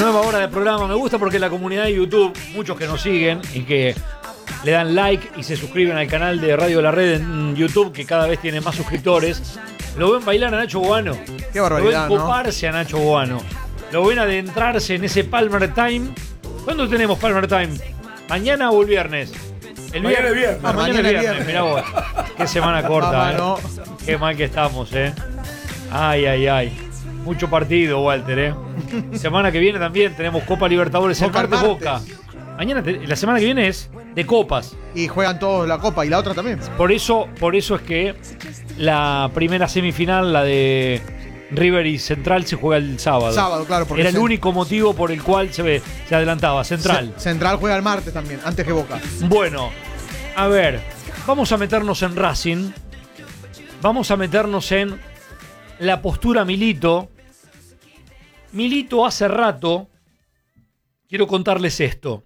Nueva hora de programa. Me gusta porque la comunidad de YouTube, muchos que nos siguen y que le dan like y se suscriben al canal de Radio La Red en YouTube, que cada vez tiene más suscriptores, lo ven bailar a Nacho Boano. Qué barbaridad, lo ven coparse, ¿no? A Nacho Boano. Lo ven adentrarse en ese Palmer Time. ¿Cuándo tenemos Palmer Time? ¿Mañana o el viernes? Mañana es viernes. Mañana es viernes. Mirá vos. Qué semana corta, no. Qué mal que estamos, Ay, ay, ay. Mucho partido, Walter, Semana que viene también tenemos Copa Libertadores, el martes Boca. Mañana, la semana que viene es de copas. Y juegan todos la Copa y la otra también. Por eso es que la primera semifinal, la de River y Central, se juega el sábado. Sábado, claro. Era el único motivo por el cual se adelantaba. Central. Central juega el martes también, antes que Boca. Bueno, a ver, vamos a meternos en Racing. Vamos a meternos en la postura Milito. Milito hace rato, quiero contarles esto.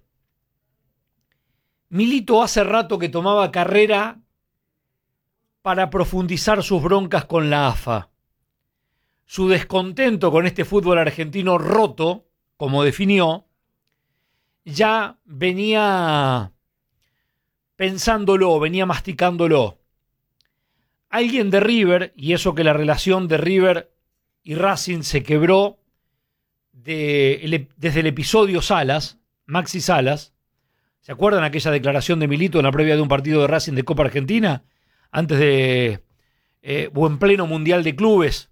Milito hace rato que tomaba carrera para profundizar sus broncas con la AFA. Su descontento con este fútbol argentino roto, como definió, ya venía pensándolo, venía masticándolo. Alguien de River, y eso que la relación de River y Racing se quebró desde el episodio Salas, Maxi Salas. ¿Se acuerdan aquella declaración de Milito en la previa de un partido de Racing de Copa Argentina? Antes de o en pleno Mundial de Clubes,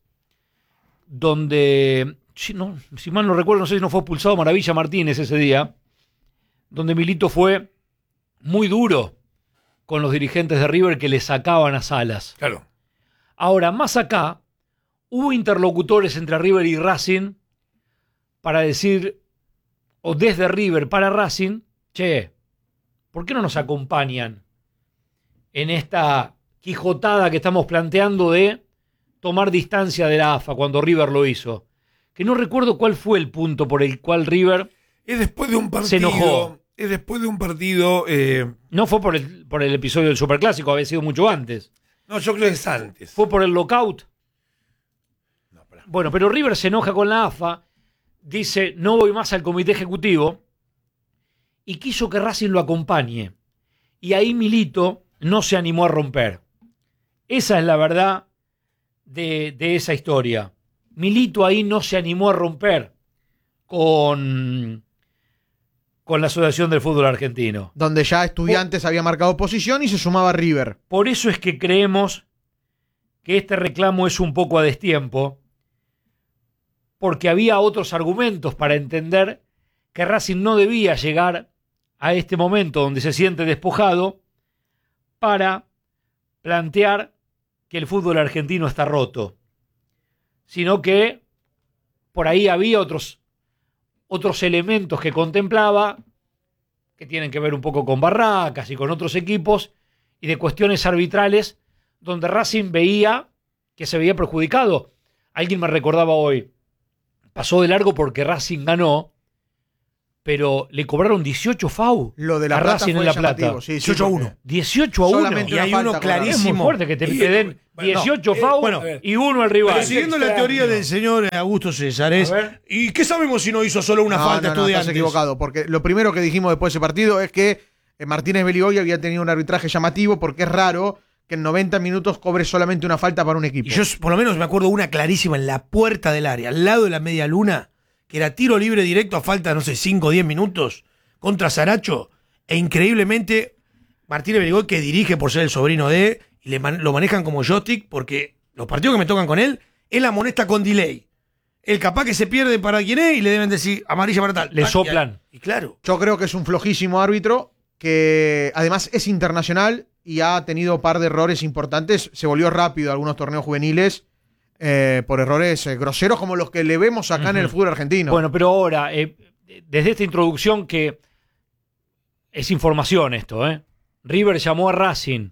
donde, si mal no recuerdo, no sé si no fue expulsado Maravilla Martínez ese día, donde Milito fue muy duro con los dirigentes de River que le sacaban a Salas. Claro. Ahora, más acá, hubo interlocutores entre River y Racing para decir, o desde River para Racing, che, ¿por qué no nos acompañan en esta quijotada que estamos planteando de tomar distancia de la AFA cuando River lo hizo? Que no recuerdo cuál fue el punto por el cual River es después de un partido, se enojó. Es después de un partido... No fue por el episodio del Superclásico, había sido mucho antes. No, yo creo que es antes. ¿Fue por el lockout? No, bueno, pero River se enoja con la AFA, dice, no voy más al comité ejecutivo, y quiso que Racing lo acompañe. Y ahí Milito no se animó a romper. Esa es la verdad de esa historia. Milito ahí no se animó a romper con la Asociación del Fútbol Argentino. Donde ya Estudiantes había marcado posición y se sumaba River. Por eso es que creemos que este reclamo es un poco a destiempo, porque había otros argumentos para entender que Racing no debía llegar a este momento donde se siente despojado para plantear que el fútbol argentino está roto, sino que por ahí había otros elementos que contemplaba, que tienen que ver un poco con Barracas y con otros equipos, y de cuestiones arbitrales donde Racing veía que se veía perjudicado. Alguien me recordaba hoy, pasó de largo porque Racing ganó, pero le cobraron 18 FAU. Lo de la a Plata Racing fue en La Plata. llamativo, sí, 18-1. 18-1. Solamente Y una hay falta uno con la- Es muy clarísimo. fuerte que te den 18 FAU bueno, y uno al rival. Pero siguiendo la teoría del señor Augusto César, A ver. ¿y qué sabemos si no hizo solo una falta No, Estudiantes? estás equivocado, porque lo primero que dijimos después de ese partido es que Martínez Beligoy había tenido un arbitraje llamativo, porque es raro que en 90 minutos cobre solamente una falta para un equipo. Y yo por lo menos me acuerdo una clarísima en la puerta del área, al lado de la media luna, que era tiro libre directo a falta, no sé, 5 o 10 minutos contra Saracho, e increíblemente Martínez Beligoy, que dirige por ser el sobrino de, y lo manejan como joystick, porque los partidos que me tocan con él, él amonesta con delay. El capaz que se pierde para quien es y le deben decir amarilla para tal. Le soplan. Y claro. Yo creo que es un flojísimo árbitro, que además es internacional y ha tenido un par de errores importantes. Se volvió rápido a algunos torneos juveniles por errores groseros como los que le vemos acá en el fútbol argentino. Bueno, pero ahora, desde esta introducción que es información esto, River llamó a Racing,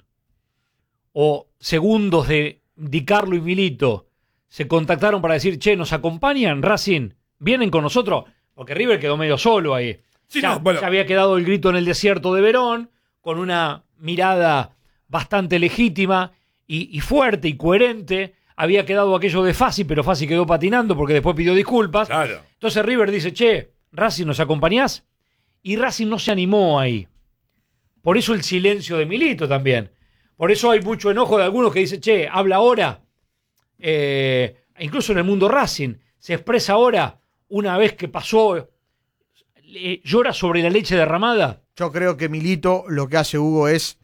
o segundos de Di Carlo y Milito se contactaron para decir, che, ¿nos acompañan? Racing, ¿vienen con nosotros? Porque River quedó medio solo ahí. Sí, ya, no, bueno. ya había quedado el grito en el desierto de Verón, con una mirada bastante legítima y fuerte y coherente. Había quedado aquello de Fassi, pero Fassi quedó patinando porque después pidió disculpas. Claro. Entonces River dice, che, Racing, ¿nos acompañás? Y Racing no se animó ahí. Por eso el silencio de Milito también. Por eso hay mucho enojo de algunos que dicen, che, habla ahora. Incluso en el mundo Racing se expresa ahora, una vez que pasó, llora sobre la leche derramada. Yo creo que Milito lo que hace, Hugo, es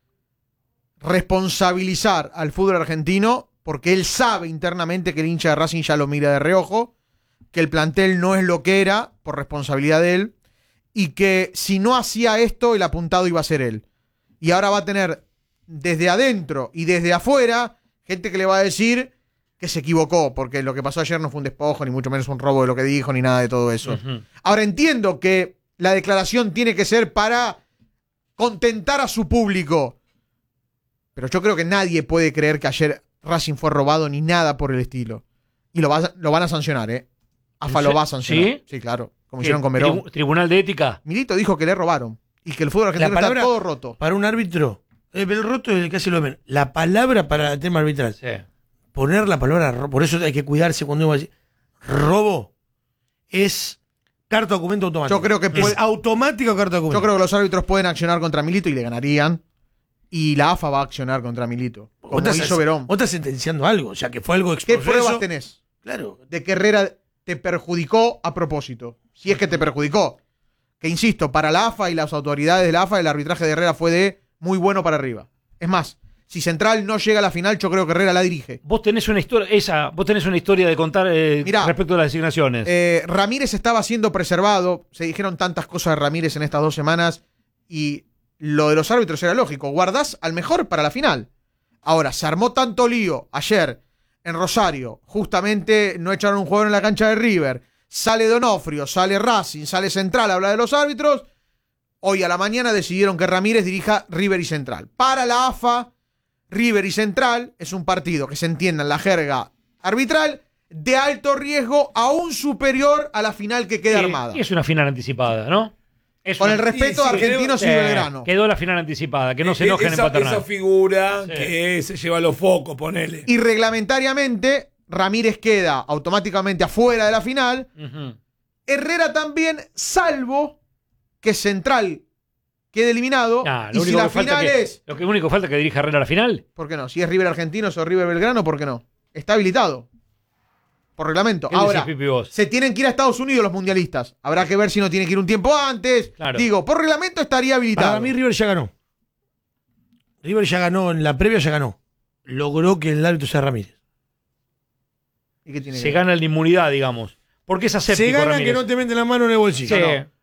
responsabilizar al fútbol argentino, porque él sabe internamente que el hincha de Racing ya lo mira de reojo, que el plantel no es lo que era por responsabilidad de él, y que si no hacía esto, el apuntado iba a ser él. Y ahora va a tener desde adentro y desde afuera gente que le va a decir que se equivocó, porque lo que pasó ayer no fue un despojo, ni mucho menos un robo de lo que dijo, ni nada de todo eso. Uh-huh. Ahora entiendo que la declaración tiene que ser para contentar a su público, pero yo creo que nadie puede creer que ayer Racing fue robado ni nada por el estilo. Y lo van a sancionar, ¿eh? AFA lo va a sancionar. ¿Sí? Sí, claro. Como hicieron con Merón. Tribunal de Ética. Milito dijo que le robaron y que el fútbol argentino está todo roto. Para un árbitro, el roto es el que hace lo menos. La palabra para el tema arbitral. Sí. Poner la palabra, por eso hay que cuidarse cuando uno va a decir robo, es carta documento automático. Yo creo que es automático carta documento. Yo creo que los árbitros pueden accionar contra Milito y le ganarían. Y la AFA va a accionar contra Milito, como hizo Verón. Vos estás sentenciando algo, o sea que fue algo ¿Qué expreso. pruebas tenés? Claro. De que Herrera te perjudicó a propósito. Si es que te perjudicó. Que insisto, para la AFA y las autoridades de la AFA, el arbitraje de Herrera fue de muy bueno para arriba. Es más, si Central no llega a la final, yo creo que Herrera la dirige. Vos tenés una historia de contar Mirá, respecto a las designaciones. Ramírez estaba siendo preservado. Se dijeron tantas cosas de Ramírez en estas 2 semanas. Y lo de los árbitros era lógico. Guardás al mejor para la final. Ahora, se armó tanto lío ayer en Rosario. Justamente no echaron un jugador en la cancha de River. Sale Donofrio, sale Racing, sale Central, habla de los árbitros. Hoy a la mañana decidieron que Ramírez dirija River y Central. Para la AFA, River y Central es un partido, que se entienda en la jerga arbitral, de alto riesgo, aún superior a la final que queda armada. Y es una final anticipada, ¿no? Con el respeto de Argentinos y Belgrano. Quedó la final anticipada, que no se enojen en Paternal. Esa figura Sí. que se lleva los focos, ponele. Y reglamentariamente, Ramírez queda automáticamente afuera de la final. Uh-huh. Herrera también, salvo que Central quede eliminado. Y si la final es... Lo único que falta es que dirija Herrera a la final. ¿Por qué no? Si es River Argentinos o River Belgrano, ¿por qué no? Está habilitado. Por reglamento. ¿Qué Ahora, decís, Pipi, vos? se tienen que ir a Estados Unidos los mundialistas. Habrá que ver si no tiene que ir un tiempo antes. Claro. Digo, por reglamento estaría habilitado. Para mí River ya ganó. River ya ganó, en la previa ya ganó. Logró que el árbitro sea Ramírez. ¿Y qué tiene Se que ver? gana la inmunidad, digamos. Porque es aséptico, Se gana Ramírez. que no te meten la mano en el bolsillo. Sí.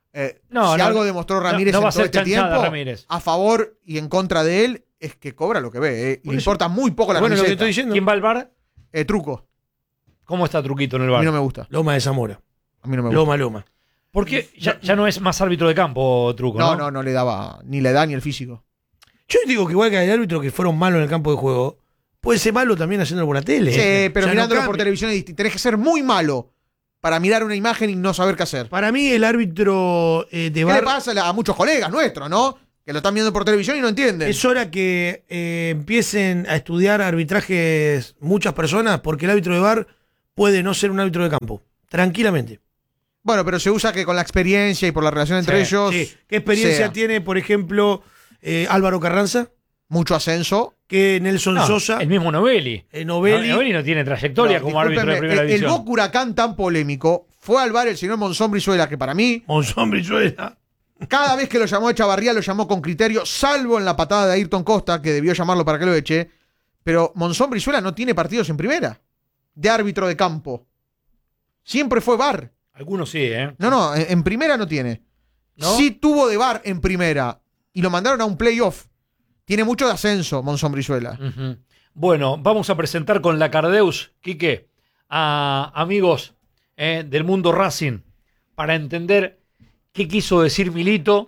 Si algo demostró Ramírez no va en a todo ser este chanchada, tiempo, Ramírez. a favor y en contra de él, es que cobra lo que ve. Y le importa muy poco la Bueno, lo que camiseta. estoy diciendo. ¿Quién va al bar? Truco. ¿Cómo está Truquito en el A bar? mí no me gusta. Loma de Zamora. A mí no me gusta. Loma. Porque ya no es más árbitro de campo, Truco, ¿no? No le daba ni la edad ni el físico. Yo digo que igual que hay árbitros que fueron malos en el campo de juego, puede ser malo también haciéndolo por la tele. Sí, pero Ya mirándolo no por cambia. televisión es distinto. Tenés que ser muy malo para mirar una imagen y no saber qué hacer. Para mí el árbitro de ¿Qué bar le pasa a muchos colegas nuestros, no? Que lo están viendo por televisión y no entienden. es hora que empiecen a estudiar arbitrajes muchas personas, porque el árbitro de bar puede no ser un árbitro de campo. Tranquilamente. Bueno, pero se usa que con la experiencia y por la relación entre ellos. Sí. ¿Qué experiencia sea. tiene, por ejemplo, Álvaro Carranza? Mucho ascenso. Que Nelson No, Sosa. el mismo Novelli. Novelli. Novelli no tiene trayectoria No, como árbitro de discúlpenme, primera el división. Boca Huracán tan polémico fue al bar el señor Monzón Brizuela, que para mí, Monzón Brizuela. cada vez que lo llamó Echavarría, lo llamó con criterio, salvo en la patada de Ayrton Costa, que debió llamarlo para que lo eche. Pero Monzón Brizuela no tiene partidos en primera, de árbitro de campo. Siempre fue bar. Algunos sí, ¿eh? No, en primera no tiene. ¿No? Sí tuvo de bar en primera y lo mandaron a un playoff. Tiene mucho de ascenso, Monzón Brizuela. Ujú. Bueno, vamos a presentar con la Cardeus, Quique, a amigos del mundo Racing para entender qué quiso decir Milito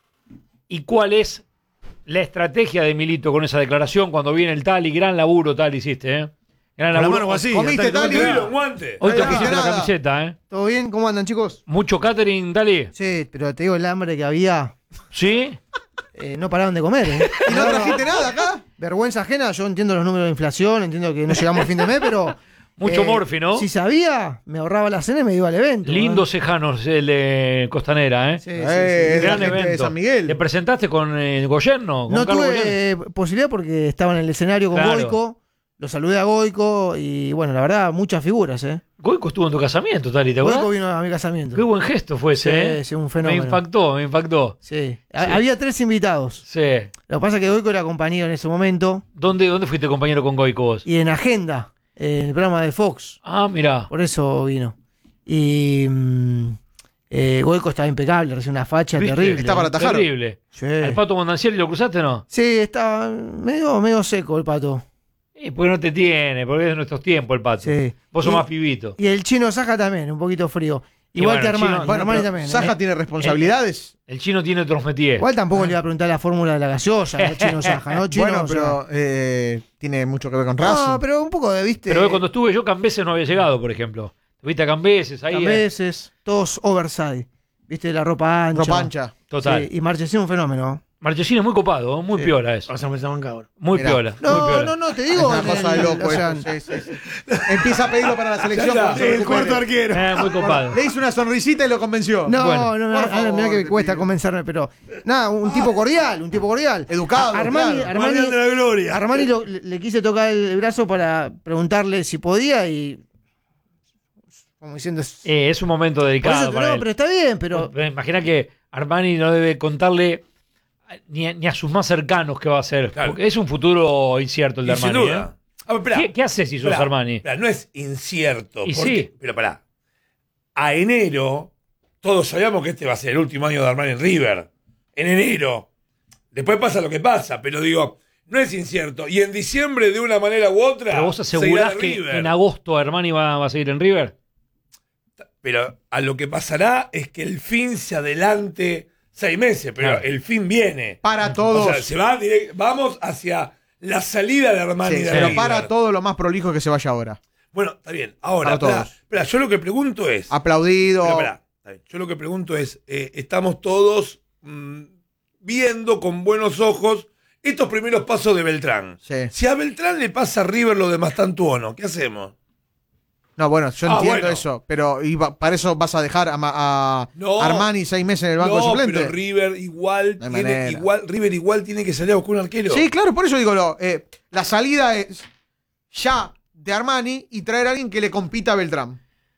y cuál es la estrategia de Milito con esa declaración cuando viene el Tali. Gran laburo, Tali, hiciste, ¿eh? Gran Con la laburo. mano así. ¿Comiste, Tali? Guante. Hoy te Ahí va. pusiste la Nada. camiseta, ¿eh? ¿Todo bien? ¿Cómo andan, chicos? Mucho catering, Tali. Sí, pero te digo el hambre que había. ¿Sí? No paraban de comer, ¿eh? ¿Y no trajiste nada acá? Vergüenza ajena, yo entiendo los números de inflación, entiendo que no llegamos a fin de mes, pero Mucho morfi, ¿no? Si sabía, me ahorraba la cena y me iba al evento. Lindos cejanos el de Costanera, ¿eh? Sí, Es de Gran la gente de evento. San Miguel. ¿Te presentaste con Goyerno? ¿Con No Carlos Goyerno? tuve posibilidad porque estaba en el escenario con Claro. Goico. Lo saludé a Goico y bueno, la verdad, muchas figuras, ¿eh? Goico estuvo en tu casamiento, Tali, ¿te acuerdas? Goico vino a mi casamiento. Qué buen gesto fue ese, ¿eh? Sí, un Me fenómeno. me impactó. Sí. Había 3 invitados. Sí. Lo que pasa es que Goico era compañero en ese momento ¿Dónde fuiste compañero con Goico vos? y en Agenda, en el programa de Fox. Ah, mirá. Por eso vino. Y Goico estaba impecable, recién una facha ¿Viste? terrible. Está para atajar. Terrible. Sí. ¿Al Pato Mondancieri lo cruzaste o no? Sí, estaba medio seco el pato. Porque no te tiene, porque es de nuestros tiempos el Pato. Sí. Vos sos Y- más pibito. Y el chino Saja también, un poquito frío. Igual bueno, que el Armani. chino- Bueno, Armani pero también. Saja tiene responsabilidades. El chino tiene otros métiers. Igual tampoco le iba a preguntar la fórmula de la gaseosa, el chino Saja, ¿no? Chino, Bueno, o sea, pero tiene mucho que ver con Racing. no, pero un poco de, viste. Pero cuando estuve yo, Cambeses no había llegado, por ejemplo. Tuviste a Cambeses ahí. a veces, todos oversize. Viste, la ropa ancha. Ropa ancha. Total. Sí, y Marchesín un fenómeno. Marchesín es muy copado, muy Sí. piola eso. Vas a empezar a bancar ahora. Muy Mirá. piola. muy No, piola. no, te Es digo. una en cosa de el- loco o sea, esto. Sí. Empieza a pedirlo para la selección. Ya, cuando se El recupere. cuarto arquero. Muy copado. Le hizo una sonrisita y lo convenció. No, Bueno, no, por ahora favor, mirá que me te cuesta pido. convencerme, pero nada, un tipo cordial, Educado, Armani, claro. Guardián de la gloria. Armani le quise tocar el brazo para preguntarle si podía y como diciendo Es un momento por delicado eso, para no, él. pero está bien, pero Imagina que Armani no debe contarle ni a sus más cercanos qué va a hacer. Claro. Porque es un futuro incierto el de Y sin Armani. duda. A ver, esperá. ¿Qué haces si sos Esperá, Armani? esperá, no es incierto. Y porque- sí. Pero pará. A enero, todos sabíamos que este va a ser el último año de Armani en River. En enero. Después pasa lo que pasa, pero digo, no es incierto. Y en diciembre, de una manera u otra. ¿Pero vos se irá asegurás de que River. en agosto Armani va a seguir en River? Pero a lo que pasará es que el fin se adelante 6 meses, pero Claro. el fin viene. Para todos. O sea, se va vamos hacia la salida de Armani Sí, de pero River. para todo lo más prolijo que se vaya ahora. Bueno, está bien. Ahora, Para espera, todos. espera, yo lo que pregunto es. Aplaudido. Pero esperá, está bien, yo lo que pregunto es, estamos todos viendo con buenos ojos estos primeros pasos de Beltrán. Sí. Si a Beltrán le pasa a River lo de Mastantuono, ¿qué hacemos? No, bueno, yo Ah, entiendo bueno. eso, pero para eso vas a dejar a No. Armani 6 meses en el banco de No, suplente. pero River igual, No hay tiene, manera. River igual tiene que salir a buscar un arquero. Sí, claro, por eso digo, la salida es ya de Armani y traer a alguien que le compita a Beltrán.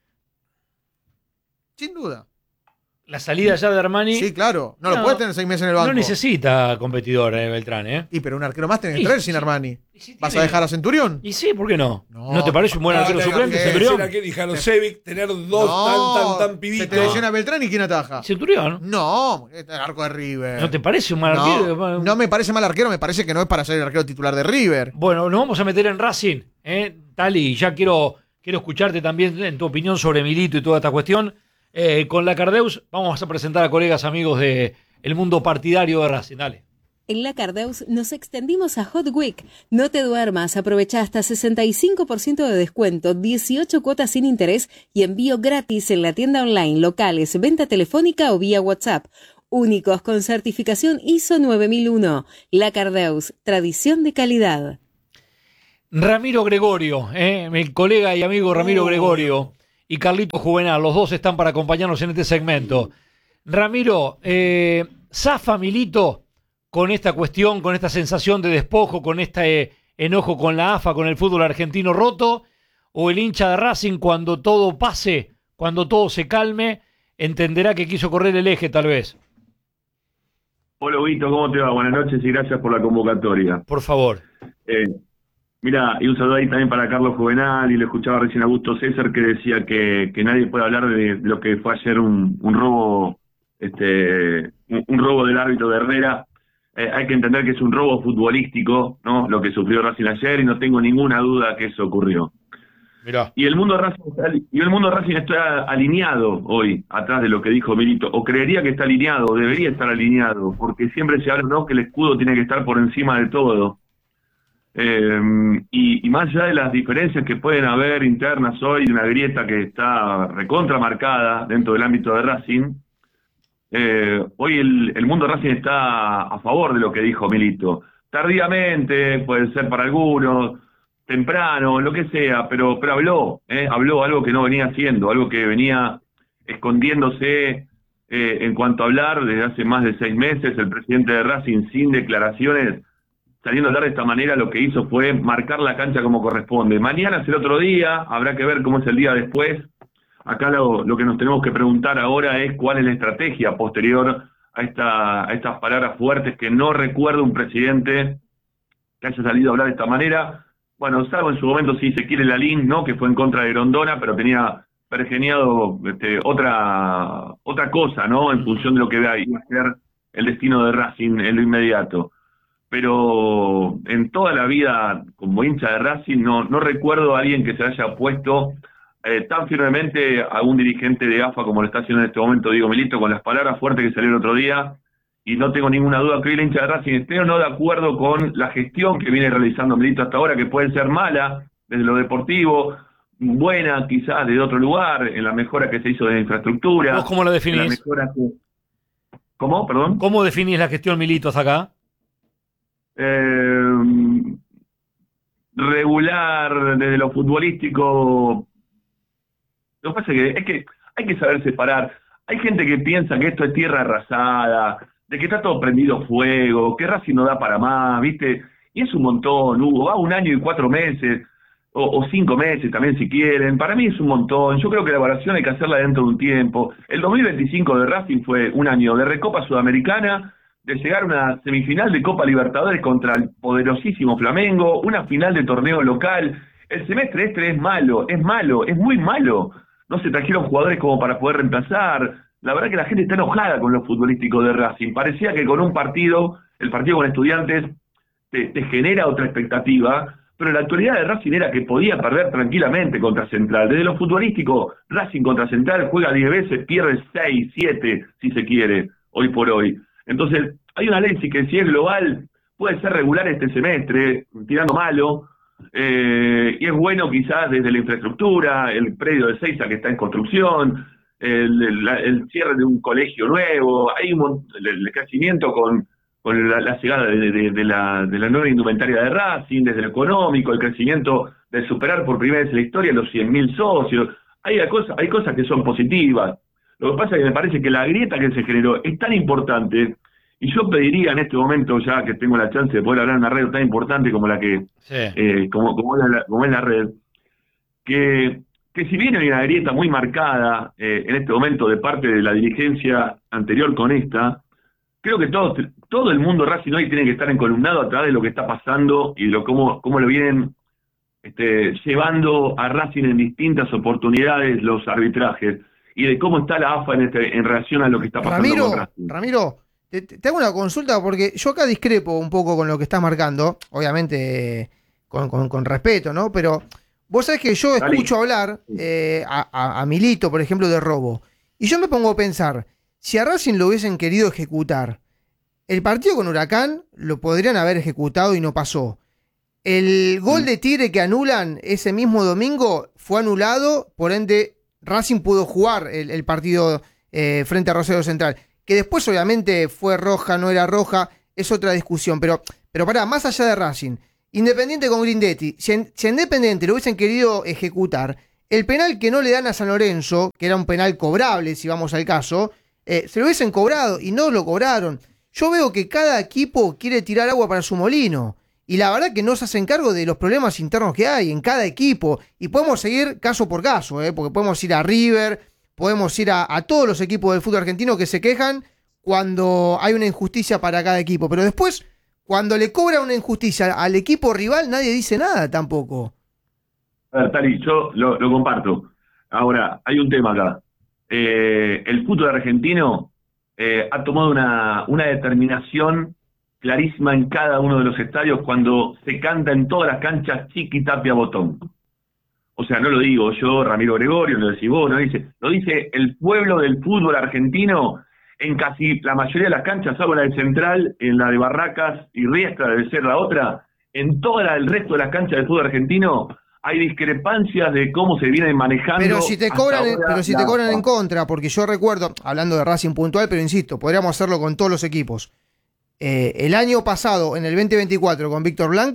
Sin duda. La salida ya de Armani Sí, claro. No, lo No, puedes tener 6 meses en el banco. no necesita competidor Beltrán, ¿eh? Y pero un arquero más tenés que Y- traer sin sí. Armani. Y si ¿Vas a tiene- dejar a Centurión? Y sí, ¿por qué no? No. ¿No te parece un buen arquero suplente, Centurión? Y Janosevic, tener dos tan Se pibitos. te lesiona Beltrán y ¿quién ataja? Centurión. No, el arco de River. ¿No te parece un mal arquero? No, no me parece mal arquero, me parece que no es para ser el arquero titular de River. Bueno, nos vamos a meter en Racing, Tali, ya quiero escucharte también en tu opinión sobre Milito y toda esta cuestión. Con la Cardeus vamos a presentar a colegas amigos de el mundo partidario de Racing. Dale. En la Cardeus nos extendimos a Hot Week. No te duermas, aprovecha hasta 65% de descuento, 18 cuotas sin interés y envío gratis en la tienda online, locales, venta telefónica o vía WhatsApp. Únicos con certificación ISO 9001. La Cardeus, tradición de calidad. Ramiro Gregorio, mi colega y amigo Ramiro Gregorio y Carlito Juvenal, los dos están para acompañarnos en este segmento. Ramiro, ¿zafa Milito con esta cuestión, con esta sensación de despojo, con este enojo con la AFA, con el fútbol argentino roto? ¿O el hincha de Racing, cuando todo pase, cuando todo se calme, entenderá que quiso correr el eje tal vez? Hola, Vito, ¿cómo te va? Buenas noches y gracias por la convocatoria. Por favor. Mira, y un saludo ahí también para Carlos Juvenal, y le escuchaba recién a Augusto César que decía que nadie puede hablar de lo que fue ayer un robo, un robo del árbitro de Herrera. Hay que entender que es un robo futbolístico, ¿no? Lo que sufrió Racing ayer, y no tengo ninguna duda que eso ocurrió. Mirá. Y el mundo Racing está alineado hoy, atrás de lo que dijo Milito, o creería que está alineado, o debería estar alineado, porque siempre se habla, ¿no?, que el escudo tiene que estar por encima de todo. Y más allá de las diferencias que pueden haber internas hoy, de una grieta que está recontramarcada dentro del ámbito de Racing, hoy el mundo Racing está a favor de lo que dijo Milito. Tardíamente, puede ser para algunos, temprano, lo que sea, pero habló algo que no venía haciendo, algo que venía escondiéndose en cuanto a hablar desde hace más de 6 meses. El presidente de Racing, sin declaraciones, saliendo a hablar de esta manera, lo que hizo fue marcar la cancha como corresponde. Mañana es el otro día, habrá que ver cómo es el día después. Acá lo que nos tenemos que preguntar ahora es cuál es la estrategia posterior a estas palabras fuertes, que no recuerdo un presidente que haya salido a hablar de esta manera. Bueno, salvo en su momento, si se quiere, Lalín, ¿no?, que fue en contra de Grondona, pero tenía pergeniado otra cosa, ¿no?, en función de lo que iba a ser el destino de Racing en lo inmediato. Pero en toda la vida, como hincha de Racing, no recuerdo a alguien que se haya opuesto tan firmemente a un dirigente de AFA como lo está haciendo en este momento Diego Milito, con las palabras fuertes que salió el otro día. Y no tengo ninguna duda que hoy el hincha de Racing esté o no de acuerdo con la gestión que viene realizando Milito hasta ahora, que puede ser mala desde lo deportivo, buena quizás desde otro lugar, en la mejora que se hizo de infraestructura. ¿Vos cómo lo definís? ¿Cómo? Perdón. ¿Cómo definís la gestión Milito hasta acá? Regular desde lo futbolístico. Lo que pasa es que hay que saber separar. Hay gente que piensa que esto es tierra arrasada, de que está todo prendido fuego, que Racing no da para más, ¿viste? Y es un montón, Hugo. Va 1 año y 4 meses, o 5 meses también si quieren. Para mí es un montón. Yo creo que la evaluación hay que hacerla dentro de un tiempo. El 2025 de Racing fue un año de Recopa Sudamericana, de llegar a una semifinal de Copa Libertadores contra el poderosísimo Flamengo, una final de torneo local. El semestre este es malo, es muy malo. No se trajeron jugadores como para poder reemplazar. La verdad que la gente está enojada con lo futbolístico de Racing. Parecía que con un partido, el partido con Estudiantes, te genera otra expectativa, pero la actualidad de Racing era que podía perder tranquilamente contra Central. Desde lo futbolístico, Racing contra Central juega 10 veces, pierde 6, 7, si se quiere, hoy por hoy. Entonces, hay una ley que si es global, puede ser regular este semestre, tirando malo, y es bueno quizás desde la infraestructura, el predio de Seiza que está en construcción, el cierre de un colegio nuevo, hay el crecimiento con la llegada de la nueva indumentaria de Racing, desde lo económico, el crecimiento de superar por primera vez en la historia los 100.000 socios. Hay cosas que son positivas. Lo que pasa es que me parece que la grieta que se generó es tan importante, y yo pediría en este momento, ya que tengo la chance de poder hablar en una red tan importante como la que como es la red, que si bien hay una grieta muy marcada en este momento de parte de la dirigencia anterior con esta, creo que todo el mundo Racing hoy tiene que estar encolumnado a través de lo que está pasando y cómo lo vienen llevando a Racing en distintas oportunidades los arbitrajes, y de cómo está la AFA en relación a lo que está pasando con Racing. Ramiro, te hago una consulta porque yo acá discrepo un poco con lo que estás marcando, obviamente con respeto, ¿no? Pero vos sabés que yo escucho hablar a Milito, por ejemplo, de robo, y yo me pongo a pensar, si a Racing lo hubiesen querido ejecutar, el partido con Huracán lo podrían haber ejecutado y no pasó. El gol de Tigre que anulan ese mismo domingo fue anulado, por ende Racing pudo jugar el partido frente a Rosario Central. Que después obviamente fue roja, no era roja, es otra discusión. Pero pará, más allá de Racing, Independiente con Grindetti, si a Independiente lo hubiesen querido ejecutar, el penal que no le dan a San Lorenzo, que era un penal cobrable si vamos al caso, se lo hubiesen cobrado y no lo cobraron. Yo veo que cada equipo quiere tirar agua para su molino. Y la verdad que no se hacen cargo de los problemas internos que hay en cada equipo. Y podemos seguir caso por caso, porque podemos ir a River, podemos ir a todos los equipos del fútbol argentino que se quejan cuando hay una injusticia para cada equipo. Pero después, cuando le cobra una injusticia al equipo rival, nadie dice nada tampoco. A ver, Tari, yo lo comparto. Ahora, hay un tema acá. El fútbol argentino ha tomado una determinación clarísima en cada uno de los estadios cuando se canta en todas las canchas Chiqui Tapia Botón. O sea, no lo digo yo, Ramiro Gregorio, lo decís vos, lo dice el pueblo del fútbol argentino en casi la mayoría de las canchas, salvo la de Central, en la de Barracas y Riestra debe ser la otra. En toda el resto de las canchas del fútbol argentino hay discrepancias de cómo se vienen manejando. Pero si te cobran en contra, porque yo recuerdo, hablando de Racing puntual, pero insisto, podríamos hacerlo con todos los equipos. El año pasado, en el 2024, con Víctor Blanco,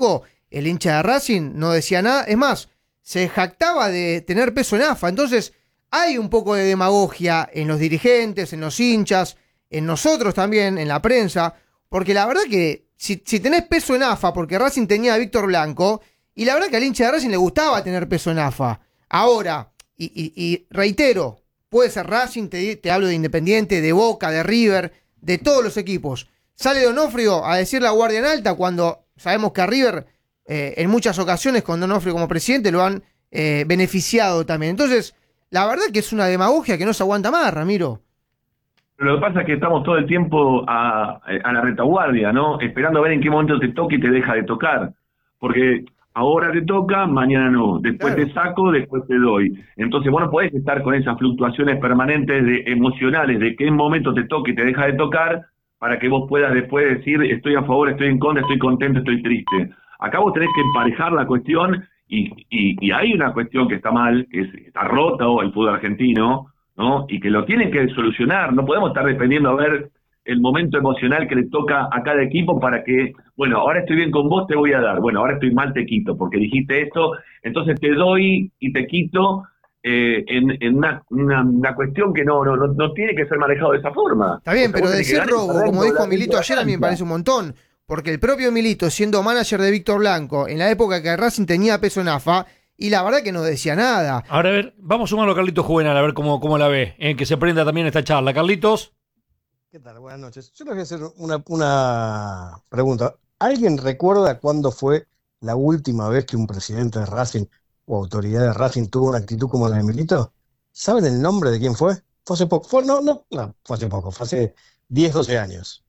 el hincha de Racing no decía nada. Es más, se jactaba de tener peso en AFA. Entonces, hay un poco de demagogia en los dirigentes, en los hinchas, en nosotros también, en la prensa, porque la verdad que si tenés peso en AFA, porque Racing tenía a Víctor Blanco, y la verdad que al hincha de Racing le gustaba tener peso en AFA. Ahora, y reitero, puede ser Racing, te hablo de Independiente, de Boca, de River, de todos los equipos. Sale Donofrio a decir la guardia en alta cuando sabemos que a River en muchas ocasiones con Donofrio como presidente lo han beneficiado también. Entonces, la verdad que es una demagogia que no se aguanta más, Ramiro. Lo que pasa es que estamos todo el tiempo a la retaguardia, ¿no? Esperando a ver en qué momento te toca y te deja de tocar. Porque ahora te toca, mañana no. Después Claro. te saco, después te doy. Entonces vos no podés estar con esas fluctuaciones permanentes emocionales de qué momento te toca y te deja de tocar para que vos puedas después decir estoy a favor, estoy en contra, estoy contento, estoy triste. Acá vos tenés que emparejar la cuestión y hay una cuestión que está mal, que está roto el fútbol argentino, ¿no? Y que lo tienen que solucionar. No podemos estar dependiendo a ver el momento emocional que le toca a cada equipo para que, bueno, ahora estoy bien con vos, te voy a dar. Bueno, ahora estoy mal, te quito, porque dijiste esto, entonces te doy y te quito en una cuestión que no tiene que ser manejado de esa forma. Está bien, O sea, pero vos tenés que decir ganar robo, adentro como de dijo la Milito ayer, a mí me cancha. parece un montón. Porque el propio Milito, siendo manager de Víctor Blanco, en la época que Racing tenía peso en AFA, y la verdad que no decía nada. Ahora, a ver, vamos a sumarlo a Carlitos Juvenal, a ver cómo la ve, que se prenda también esta charla. Carlitos. ¿Qué tal? Buenas noches. Yo les voy a hacer una pregunta. ¿Alguien recuerda cuándo fue la última vez que un presidente de Racing o autoridad de Racing tuvo una actitud como la de Milito? ¿Saben el nombre de quién fue? Fue hace poco. No, fue hace poco. Fue hace 10, 12 años.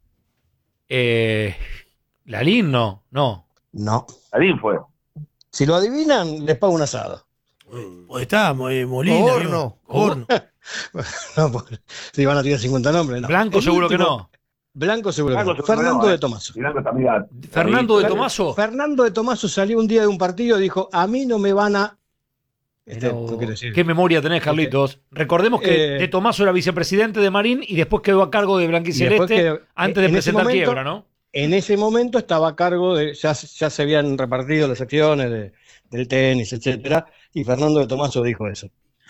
Lalín, no. No. Adín fue. Si lo adivinan, les pago un asado. Pues está, Molina. Horno. Horno. No, si van a tirar 50 nombres, no. Blanco El seguro que último- no. Blanco seguro que Blanco no. seguro Fernando no, de Tomaso. Blanco está mirando. Fernando de Tomaso. Fernando de Tomaso salió un día de un partido y dijo, a mí no me van a... Pero, no quiero decir. ¿qué memoria tenés, Carlitos? Recordemos que De Tomaso era vicepresidente de Marín y después quedó a cargo de Y después Blanquiceleste quedó- antes de en ese presentar momento- quiebra, ¿no? En ese momento estaba a cargo de, ya se habían repartido las acciones del tenis, etcétera, y Fernando de Tomaso dijo eso.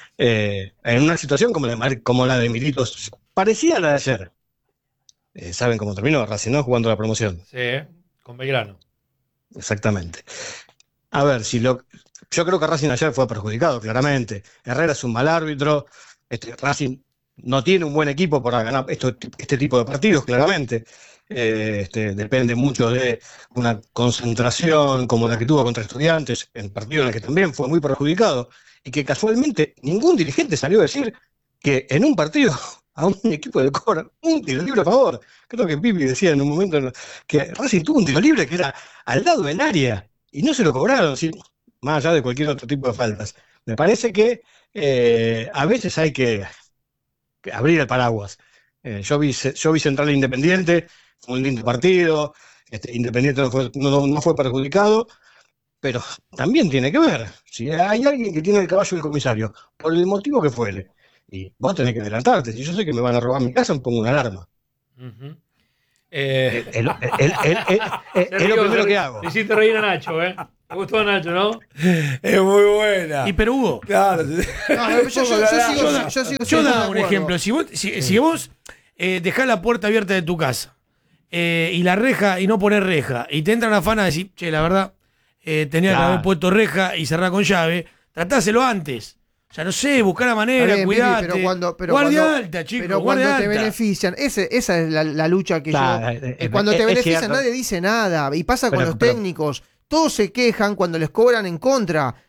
En una situación como la de Milito, parecía la de ayer. ¿Saben cómo terminó? Racing, ¿no? Jugando la promoción. Sí, con Belgrano. Exactamente. A ver, yo creo que Racing ayer fue perjudicado, claramente. Herrera es un mal árbitro. Racing no tiene un buen equipo para ganar este tipo de partidos, claramente. Depende mucho de una concentración como la que tuvo contra Estudiantes, en partido en el que también fue muy perjudicado, y que casualmente ningún dirigente salió a decir que en un partido a un equipo le cobran un tiro libre a favor. Creo que Pipi decía en un momento que Racing tuvo un tiro libre que era al lado del área y no se lo cobraron, ¿sí? Más allá de cualquier otro tipo de faltas. Me parece que a veces hay que abrir el paraguas. Yo vi Central e Independiente, fue un lindo partido, Independiente no fue perjudicado, pero también tiene que ver, si hay alguien que tiene el caballo del comisario, por el motivo que fuere, y vos tenés que adelantarte, si yo sé que me van a robar mi casa, me pongo una alarma. Uh-huh. Es lo primero que hago. Le hiciste reír a Nacho, ¿eh? ¿Te gustó a Nacho, no? Es muy buena. Y pero Hugo, Claro. No, yo sigo yo de daba un acuerdo. ejemplo. Si vos dejás la puerta abierta de tu casa y la reja y no poner reja y te entran afanas a decir, che, la verdad, tenía que haber puesto reja y cerrar con llave, tratáselo antes. O sea, no sé, buscar la manera, Está bien, cuidate. Pipi, pero guardia cuando- alta, chicos, Pero guardia cuando te alta. benefician, esa es la lucha que Claro, yo... cuando te es benefician cierto. nadie dice nada. Y pasa con Pero- los técnicos. Todos se quejan cuando les cobran en contra.